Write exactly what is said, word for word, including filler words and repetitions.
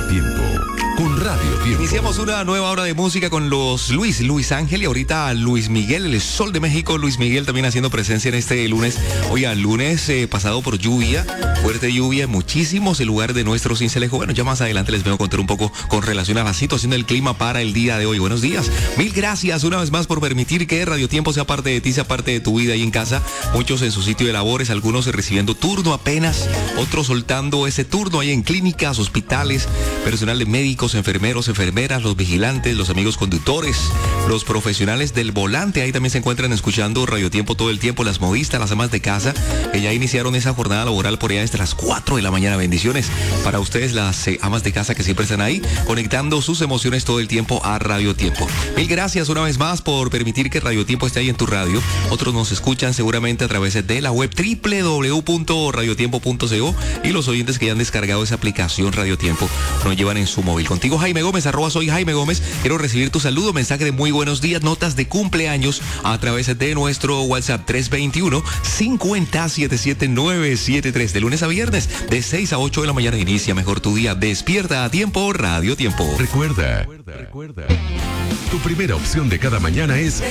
Tiempo, con Radio Tiempo. Iniciamos una nueva hora de música con los Luis, Luis Ángel y ahorita Luis Miguel, el Sol de México. Luis Miguel también haciendo presencia en este lunes. Oiga, lunes eh, pasado por lluvia, fuerte lluvia en muchísimos lugares de nuestro Cincelejo. Bueno, ya más adelante les vengo a contar un poco con relación a la situación del clima para el día de hoy. Buenos días. Mil gracias una vez más por permitir que Radio Tiempo sea parte de ti, sea parte de tu vida ahí en casa. Muchos en su sitio de labores, algunos recibiendo turno apenas, otros soltando ese turno ahí en clínicas, hospitales, personal de médicos, enfermeros, enfermeras, los vigilantes, los amigos conductores, los profesionales del volante. Ahí también se encuentran escuchando Radio Tiempo todo el tiempo, las modistas, las amas de casa, que ya iniciaron esa jornada laboral por allá desde las cuatro de la mañana. Bendiciones para ustedes, las eh, amas de casa que siempre están ahí, conectando sus emociones todo el tiempo a Radio Tiempo. Mil gracias una vez más por permitir que Radio Tiempo esté ahí en tu radio. Otros nos escuchan seguramente a través de la web doble u doble u doble u punto radio tiempo punto co y los oyentes que ya han descargado esa aplicación Radio Tiempo nos llevan en su móvil. Contigo Jaime Gómez, arroba soy Jaime Gómez. Quiero recibir tu saludo, mensaje de muy buenos días, notas de cumpleaños a través de nuestro WhatsApp tres dos uno, cinco cero, siete siete nueve siete tres. De lunes a viernes, de seis a ocho de la mañana inicia mejor tu día. Despierta a tiempo, Radio Tiempo. Recuerda, recuerda, tu primera opción de cada mañana es